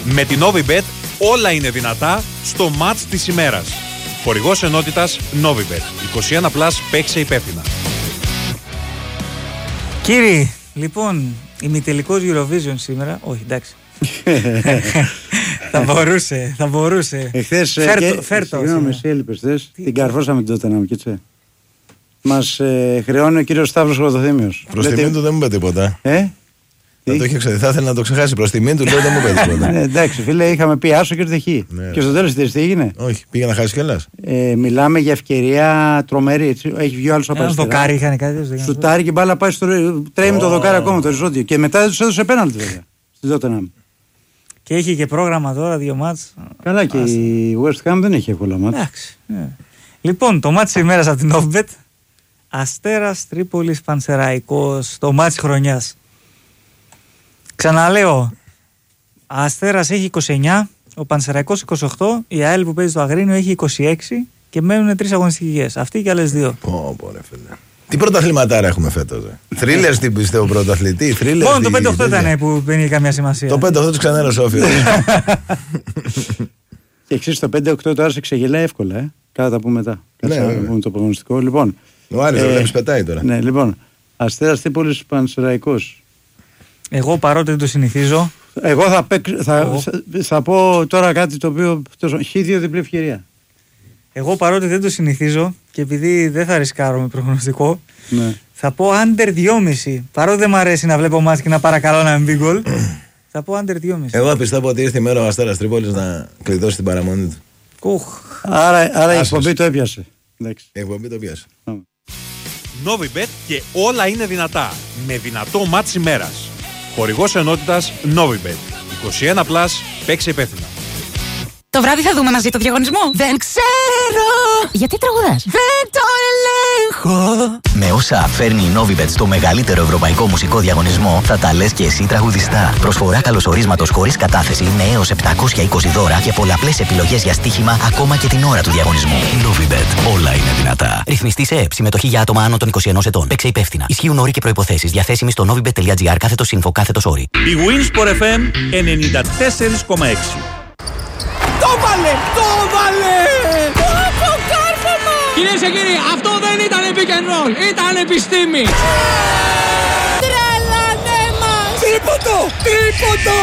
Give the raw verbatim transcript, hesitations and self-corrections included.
Με την Novibet όλα είναι δυνατά στο μάτς της ημέρας. Χορηγός ενότητας Novibet. είκοσι ένα πλας, παίξε υπεύθυνα. Κύριοι, λοιπόν, ημιτελικός Eurovision σήμερα. Όχι, εντάξει. Θα μπορούσε, θα μπορούσε. Εχθές, Φέρτο, φέρτο. Συγγνώμη, εσύ έλειπες χθες. Την καρφώσαμε την Tottenham, κοίτσε. Μας ε, χρεώνει ο κύριος Σταύρος Χροδοθύμιος. Προς τιμήν του δεν μου είπε τίποτα. Ε? Θα το είχε ξε... θα ήθελα να το ξεχάσει. Προς τιμήν του λέω δεν μου είπε τίποτα. Ναι, εντάξει, φίλε, είχαμε πει άσο και ήρθε χ. Ναι. Και στο τέλος τι έγινε. Όχι, πήγε να χάσει κιόλας. Ε, μιλάμε για ευκαιρία τρομερή. Έτσι. Έχει βγει ο άλλος από Ένα αριστερά. δοκάρι είχαν κάτι. Σουτάρει και μπάλα πάει στο. Τρέει με το δοκάρι ακόμα το οριζόντιο. Και μετά δεν του έδωσε πέναλτι βέβαια. Στην Tottenham. Και έχει και πρόγραμμα τώρα, δύο μάτς. Καλά, και Άσε. η West Ham δεν έχει εύκολα μάτς. Εντάξει. Ναι. Λοιπόν, το μάτς της ημέρας από την Novibet. Αστέρας Τρίπολης Πανσεραϊκός. Το μάτς της χρονιάς. Ξαναλέω. Αστέρας έχει είκοσι εννιά, ο Πανσεραϊκός είκοσι οκτώ, η ΑΕΛ που παίζει στο Αγρίνιο έχει είκοσι έξι και μένουν τρεις αγωνιστικές. Αυτή και άλλες δύο. Πω, πω, ρε φίλε. Τι πρωταθληματάρα έχουμε φέτος. Θρίλερ στην πιστεύω πρωταθλητή. Μόνο το πέντε οκτώ ήταν που δεν είχε καμία σημασία. Το πέντε οκτώ του ξανέρωσε όφιο. Και εξής το πέντε οκτώ τώρα σε ξεγελάει εύκολα, ε. Κάτα τα πούμε μετά. Ναι, Κάτσε να πούμε το προγνωστικό. Λοιπόν. Ο Άρης ε, το βλέπεις πετάει τώρα. Ναι, λοιπόν. Αστέρας Τρίπολης Πανσεραϊκός. Εγώ παρότι δεν το συνηθίζω. Εγώ θα, παίξ, θα, Εγώ. θα, θα πω τώρα κάτι το οποίο. χ δύο διπλή ευκαιρία. Εγώ παρότι δεν το συνηθίζω και επειδή δεν θα ρισκάρω με προγνωστικό, Ναι. θα πω under δυόμισι. Παρότι δεν μου αρέσει να βλέπω μάτς και να παρακαλώ να μην μπει γκολ, θα πω under δυόμισι. Εγώ πιστεύω ότι ήρθε η μέρα ο Αστέρας Τρίπολης να κλειδώσει την παραμονή του. Ουχ. Άρα, άρα η Άσος. εκπομπή το έπιασε. Εντάξει. Η εκπομπή το πιάσε. Novibet και όλα είναι δυνατά. Με δυνατό μάτς ημέρας. Χορηγός ενότητας Novibet. είκοσι ένα πλας, παίξε υπεύθυνα. Το βράδυ θα δούμε μαζί το διαγωνισμό. Δεν ξέρω. Γιατί τραγουδάς? Δεν το ελέγχω. Με όσα φέρνει η Novibet στο μεγαλύτερο ευρωπαϊκό μουσικό διαγωνισμό, θα τα λες και εσύ τραγουδιστά. Προσφορά καλωσορίσματος χωρίς κατάθεση με έως επτακόσια είκοσι δώρα και πολλαπλές επιλογές για στοίχημα ακόμα και την ώρα του διαγωνισμού. Novibet. Όλα είναι δυνατά. Ρυθμιστή σε ΕΕΠ. Συμμετοχή για άτομα άνω των είκοσι ενός ετών. Παίξε υπεύθυνα. Ισχύουν όροι και προϋποθέσεις. Διαθέσιμοι στο novibet.gr κάθετος info κάθετος όροι. Η Winsport εφ εμ ενενήντα τέσσερα κόμμα έξι. Το βάλε! Το βάλε! Το κάρφωμα! Κυρίες και κύριοι, αυτό δεν ήταν pick and roll, ήταν επιστήμη! Τρέλανε μας! Τρίποντο! Τρίποντο!